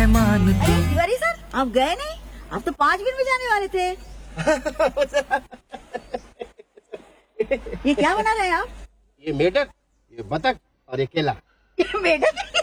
मेहमान तू। अरे तिवारी सर, आप गए नहीं? आप तो 5 मिनट में जाने वाले थे। ये क्या बना रहे हैं आप? ये मेढक, ये बतख और ये केला। ये मेढक